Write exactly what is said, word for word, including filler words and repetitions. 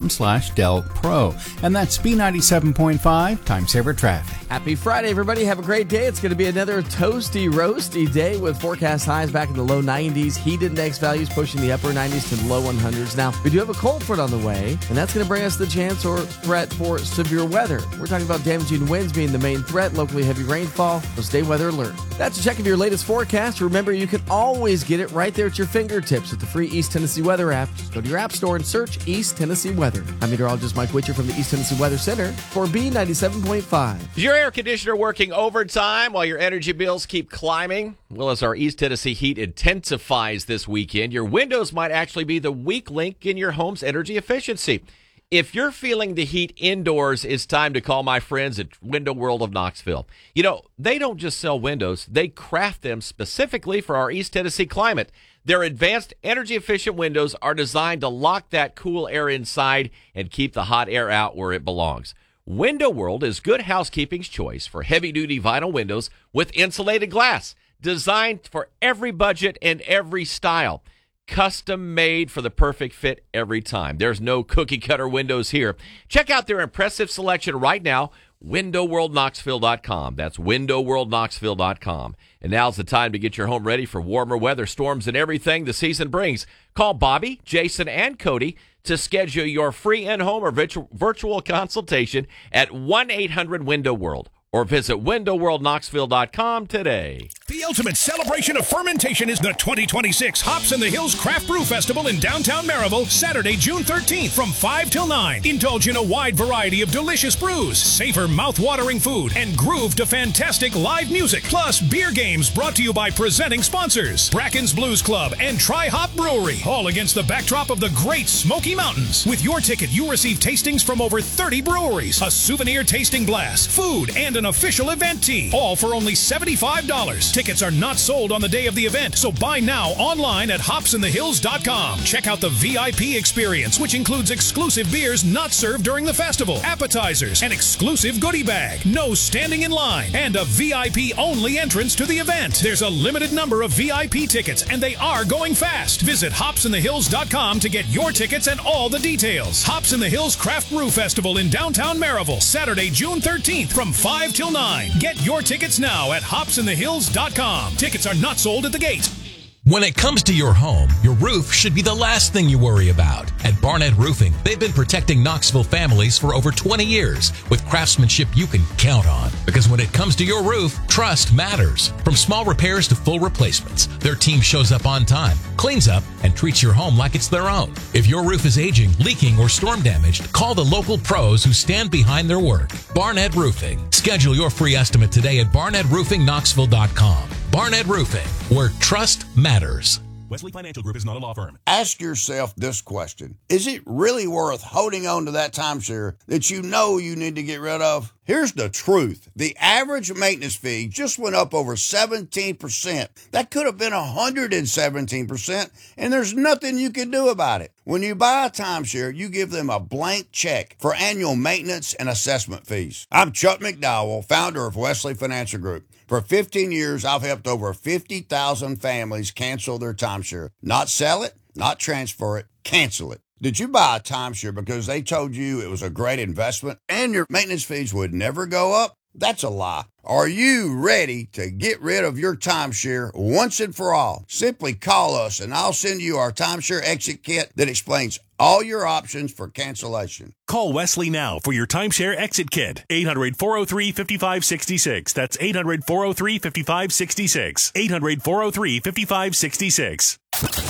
com slash Del Pro. And that's B ninety-seven point five Time Saver Traffic. Happy Friday, everybody. Have a great day. It's going to be another toasty, roasty day with forecast highs back in the low nineties. Heat index values pushing the upper nineties to the low hundreds. Now, we do have a cold front on the way, and that's going to bring us the chance or threat for severe weather. We're talking about damaging winds being the main threat, locally heavy rainfall, so stay weather alert. That's a check of your latest forecast. Remember, you can always get it right there at your fingertips with the free East Tennessee Weather app. Just go to your app store and search East Tennessee Weather. I'm meteorologist Mike Witcher from the East Tennessee Weather Center for B ninety-seven point five. Is your air conditioner working overtime while your energy bills keep climbing? Well, as our East Tennessee heat intensifies this weekend, your windows might actually be the weak link in your home's energy efficiency. If you're feeling the heat indoors, it's time to call my friends at Window World of Knoxville. You know, they don't just sell windows, they craft them specifically for our East Tennessee climate. Their advanced energy-efficient windows are designed to lock that cool air inside and keep the hot air out where it belongs. Window World is good housekeeping's choice for heavy-duty vinyl windows with insulated glass, designed for every budget and every style. Custom made for the perfect fit every time. There's no cookie cutter windows here. Check out their impressive selection right now, window world knoxville dot com. That's window world knoxville dot com. And now's the time to get your home ready for warmer weather, storms, and everything the season brings. Call Bobby, Jason, and Cody to schedule your free in-home or virtual, virtual consultation at one eight hundred window world. Or visit window world knoxville dot com today. The ultimate celebration of fermentation is the twenty twenty-six Hops in the Hills Craft Brew Festival in downtown Maryville, Saturday, June thirteenth from five till nine. Indulge in a wide variety of delicious brews, savor mouth-watering food, and groove to fantastic live music. Plus, beer games brought to you by presenting sponsors, Bracken's Blues Club and Tri-Hop Brewery, all against the backdrop of the Great Smoky Mountains. With your ticket, you receive tastings from over thirty breweries, a souvenir tasting blast, food, and an official event tee, all for only seventy-five dollars. Tickets are not sold on the day of the event, so buy now online at hops in the hills dot com. Check out the V I P experience, which includes exclusive beers not served during the festival, appetizers, an exclusive goodie bag, no standing in line, and a V I P-only entrance to the event. There's a limited number of V I P tickets, and they are going fast. Visit hops in the hills dot com to get your tickets and all the details. Hops in the Hills Craft Brew Festival in downtown Maryville, Saturday, June thirteenth from five till nine. Get your tickets now at hops in the hills dot com. Tickets are not sold at the gate. When it comes to your home, your roof should be the last thing you worry about. At Barnett Roofing, they've been protecting Knoxville families for over twenty years with craftsmanship you can count on. Because when it comes to your roof, trust matters. From small repairs to full replacements, their team shows up on time, cleans up, and treats your home like it's their own. If your roof is aging, leaking, or storm damaged, call the local pros who stand behind their work. Barnett Roofing. Schedule your free estimate today at barnett roofing knoxville dot com. Barnett Roofing, where trust matters. Wesley Financial Group is not a law firm. Ask yourself this question. Is it really worth holding on to that timeshare that you know you need to get rid of? Here's the truth. The average maintenance fee just went up over seventeen percent. That could have been one hundred seventeen percent, and there's nothing you can do about it. When you buy a timeshare, you give them a blank check for annual maintenance and assessment fees. I'm Chuck McDowell, founder of Wesley Financial Group. For fifteen years, I've helped over fifty thousand families cancel their timeshare. Not sell it, not transfer it, cancel it. Did you buy a timeshare because they told you it was a great investment and your maintenance fees would never go up? That's a lie. Are you ready to get rid of your timeshare once and for all? Simply call us and I'll send you our timeshare exit kit that explains all your options for cancellation. Call Wesley now for your timeshare exit kit. eight hundred, four oh three, five five six six. That's eight hundred, four oh three, five five six six. eight hundred, four oh three, five five six six.